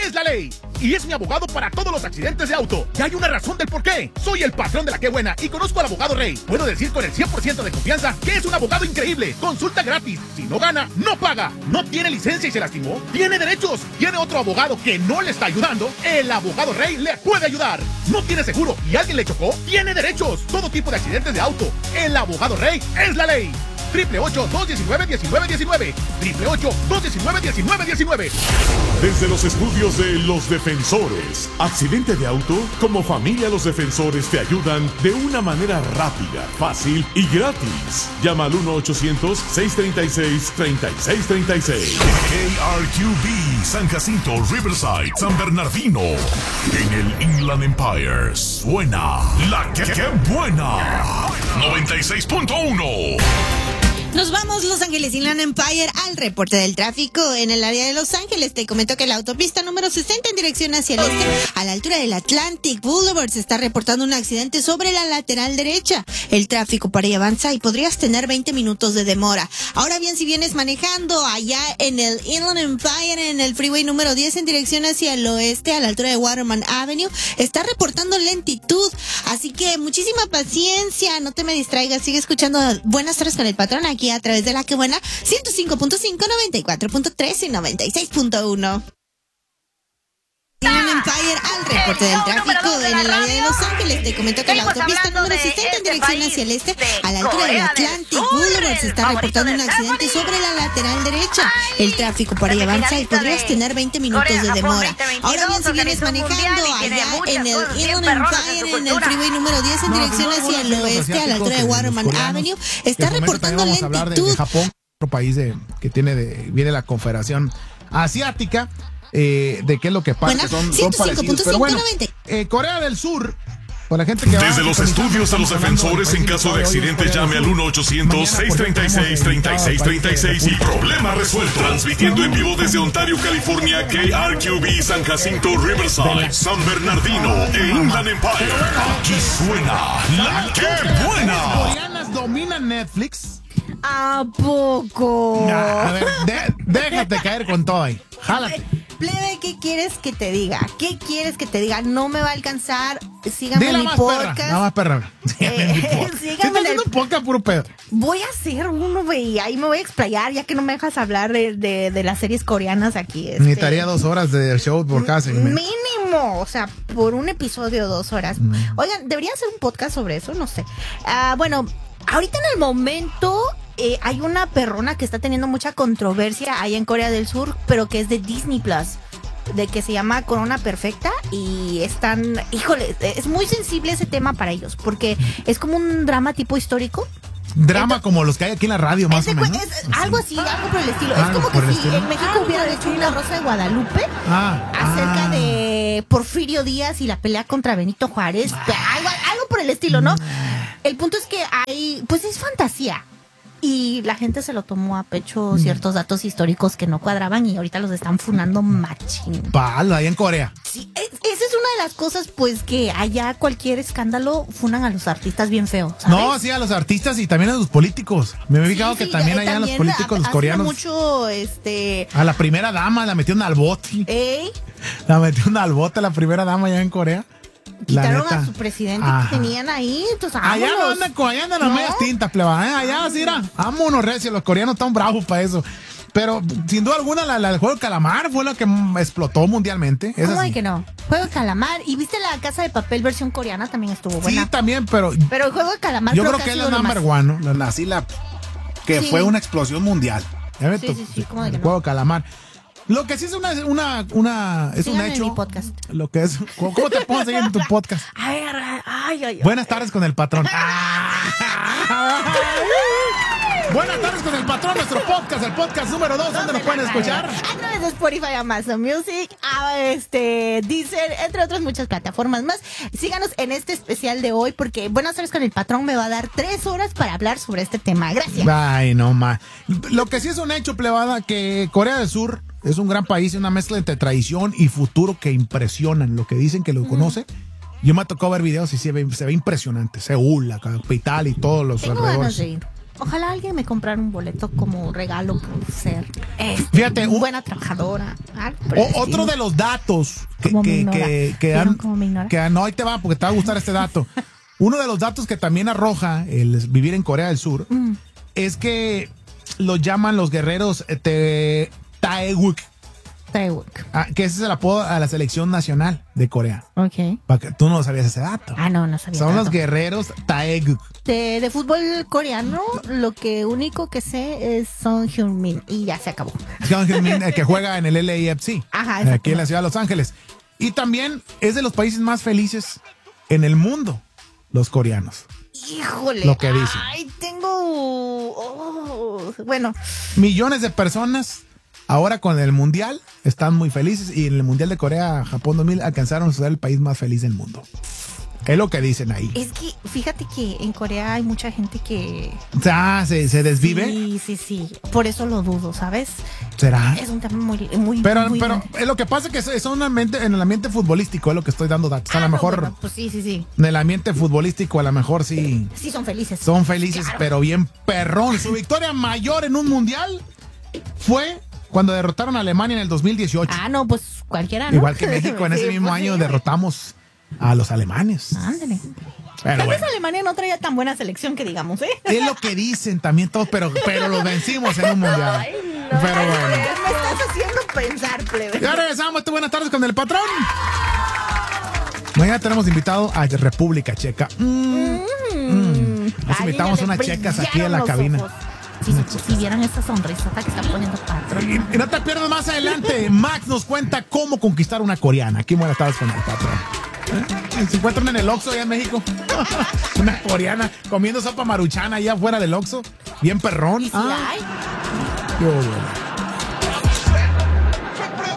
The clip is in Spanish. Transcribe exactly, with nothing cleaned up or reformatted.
es la ley. Y es mi abogado para todos los accidentes de auto. Y hay una razón del por qué. Soy el patrón de la que buena y conozco al abogado Rey. Puedo decir con el cien por ciento de confianza que es un abogado increíble. Consulta gratis. Si no gana, no paga. No tiene licencia y se lastimó. Tiene derechos. Tiene otro abogado que no le está ayudando. El abogado Rey le puede ayudar. No tiene seguro y alguien le chocó. Tiene derechos. Todo tipo de accidentes de auto. El abogado Rey es la ley. Triple ocho, dos diecinueve, diecinueve diecinueve. Triple ocho, dos diecinueve, diecinueve diecinueve. Desde los estudios de Los Defensores. Accidente de auto. Como familia, Los Defensores te ayudan de una manera rápida, fácil y gratis. Llama al uno ochocientos, seiscientos treinta y seis, treinta y seis treinta y seis. K R Q B, San Jacinto, Riverside, San Bernardino. En el Inland Empire suena la que, que buena. noventa y seis punto uno. Nos vamos, Los Ángeles Inland Empire, al reporte del tráfico en el área de Los Ángeles. Te comento que la autopista número sesenta en dirección hacia el este, a la altura del Atlantic Boulevard, se está reportando un accidente sobre la lateral derecha. El tráfico para ahí avanza y podrías tener veinte minutos de demora. Ahora bien, si vienes manejando allá en el Inland Empire, en el freeway número diez en dirección hacia el oeste, a la altura de Waterman Avenue, está reportando lentitud. Así que muchísima paciencia, no te me distraigas, sigue escuchando Buenas Tardes con el Patrón aquí a través de La Que Buena, ciento cinco punto cinco, noventa y cuatro punto tres y noventa y seis punto uno. Inland Empire, al reporte del tráfico en el área de Los Ángeles. Te comento que la autopista número sesenta en dirección hacia el este, a la altura del Atlantic Boulevard, se está reportando un accidente sobre la lateral derecha. El tráfico por ahí avanza y podrías tener veinte minutos de demora. Ahora bien, si vienes manejando allá en el Inland Empire, en el freeway número diez en dirección hacia el oeste, a la altura de Waterman Avenue, está reportando lentitud. Vamos a hablar de, de Japón, otro país de, que tiene de, viene la Confederación Asiática. Eh, de qué es lo que pasa, bueno, que son, son parecidos, pero bueno, eh, Corea del Sur, por la gente que desde va, los estudios de Los Defensores, en caso de accidente llame al uno ochocientos, seiscientos treinta y seis, treinta y seis treinta y seis y problema resuelto. Transmitiendo en vivo desde Ontario, California, K R Q B, San Jacinto, Riverside, San Bernardino e Inland Empire. Aquí suena La Que Buena. Las coreanas dominan Netflix. ¿A poco? Nah, a ver, de, déjate caer con todo ahí. Jálate. Plebe, ¿qué quieres que te diga? ¿Qué quieres que te diga? No me va a alcanzar. Síganme Dila en mi más podcast. Perra, nada más perra. Síganme en mi podcast. Síganme Si estás en el- haciendo un podcast puro pedo. Voy a hacer uno, güey. Ahí me voy a explayar, ya que no me dejas hablar de, de, de las series coreanas aquí. Este, Necesitaría dos horas de show por cada segmento. Mínimo, o sea, por un episodio, dos horas. Mm. Oigan, debería hacer un podcast sobre eso, no sé. Ah, bueno, ahorita en el momento eh, hay una perrona que está teniendo mucha controversia allá en Corea del Sur, pero que es de Disney Plus, de que se llama Corona Perfecta, y están, híjole, es muy sensible ese tema para ellos, porque es como un drama tipo histórico. Drama Entonces, como los que hay aquí en la radio, más ese o cu- menos. es algo así, algo por el estilo. Ah, es como por que el si estilo. en México hubieran hecho una Rosa de Guadalupe Ah, acerca ah. de Porfirio Díaz y la pelea contra Benito Juárez, algo, algo por el estilo, ¿no? El punto es que hay, pues es fantasía. Y la gente se lo tomó a pecho ciertos datos históricos que no cuadraban y ahorita los están funando machín. Palo, ahí en Corea. Sí, es- esa es una de las cosas, pues, que allá cualquier escándalo funan a los artistas bien feo, ¿sabes? No, sí, a los artistas y también a los políticos. Me he fijado Sí, que sí, también eh, allá los también políticos, ha- los ha coreanos. sido mucho, este... A la primera dama la metieron al bote. Ey, La metieron al bote la primera dama allá en Corea. La quitaron neta. a su presidente Ajá. que tenían ahí, entonces Allá no vámonos. andan, con- allá andan las ¿No? medias tintas, pleba, ¿eh? Allá sí, era, vámonos, recio, los coreanos están bravos para eso. Pero, sin duda alguna, la, la del juego de calamar fue la que mm, explotó mundialmente. Esa ¿Cómo sí. de que no? Juego de calamar. ¿Y viste la Casa de Papel versión coreana? También estuvo buena. Sí, también, pero Pero el Juego de Calamar yo creo, creo que ha es sido la lo number más. one, ¿no? La, así la que Sí. fue una explosión mundial. ¿Ya ves? Sí, sí, sí, ¿cómo de que el no? juego de calamar. Lo que sí es una, una, una es Síganme un en hecho. mi podcast. Lo que es, ¿cómo cómo te puedo seguir en tu podcast? A ver, ay, ay, ay. Buenas tardes con el patrón. Buenas tardes con el patrón, nuestro podcast, el podcast número dos, ¿dónde nos pueden escuchar? A través de Spotify, Amazon Music, a este, Deezer, entre otras muchas plataformas más. Síganos en este especial de hoy porque Buenas tardes con el patrón me va a dar tres horas para hablar sobre este tema. Gracias. Ay, no más. Lo que sí es un hecho, plebada, que Corea del Sur es un gran país, una mezcla entre tradición y futuro que impresionan. Lo que dicen que lo conoce. Yo me tocó ver videos y se ve, se ve impresionante. Seúl, la capital y todos los Tengo alrededores. ganas de ir. Ojalá alguien me comprara un boleto como regalo por ser este, Fíjate, un- buena trabajadora. algo por el O- otro estilo. de los datos que, ¿Cómo me que, ignora? que, que ¿Vieron han- cómo me ignora? que han- no, ahí te va, porque te va a gustar este dato. Uno de los datos que también arroja el vivir en Corea del Sur Mm. es que los llaman los guerreros eh, te- Taeguk, Taewuk. ah, que ese es el apodo a la selección nacional de Corea. Ok. Pa' que- tú no sabías ese dato. Ah, no, no sabía. Son los tanto. guerreros Taeguk. De, de fútbol coreano, lo que único que sé es Son Heung-min y ya se acabó. Jeon Min, el que juega en el L A F C, Ajá, eh, aquí en la ciudad de Los Ángeles. Y también es de los países más felices en el mundo, los coreanos. Híjole. Lo que dicen. Ay, tengo. oh, bueno, Millones de personas ahora con el Mundial están muy felices y en el Mundial de Corea, Japón dos mil alcanzaron a ser el país más feliz del mundo. Es lo que dicen ahí. es que fíjate que en Corea hay mucha gente que. O sea, se, se desvive. Sí, sí, sí. Por eso lo dudo, ¿sabes? ¿Será? Es un tema muy. muy Pero, muy pero grande. es lo que pasa es que es es un ambiente, en el ambiente futbolístico es lo que estoy dando datos. A Ah, lo no, mejor bueno, pues sí, sí, sí. en el ambiente futbolístico a lo mejor sí Sí, son felices. son felices, Claro. pero bien perrón. Su victoria mayor en un mundial fue cuando derrotaron a Alemania en el dos mil dieciocho. Ah, no, pues cualquiera, ¿no? Igual que México, en Sí, ese mismo pues año sí, derrotamos a los alemanes. Ándale. Pero Tal bueno, vez Alemania no traía tan buena selección que digamos, ¿eh? es lo que dicen también todos, pero, pero los vencimos en un mundial. Ay, no. Pero bueno. Me estás haciendo pensar, plebe. Ya regresamos. Este buenas tardes con el patrón. Mañana tenemos invitado a República Checa. Mm, mm. Nos Ay, invitamos niña, unas le checas aquí en la brillaron los cabina. ojos. Si, si vieran esa sonrisota que está poniendo patrón. Y, y no te pierdas más adelante. Max nos cuenta cómo conquistar una coreana. Aquí en Buenas tardes con el patrón. ¿Eh? Se encuentran en el Oxxo allá en México. Una coreana comiendo sopa maruchana allá afuera del Oxxo. Bien perrón. Y si Ah, hay. qué bueno.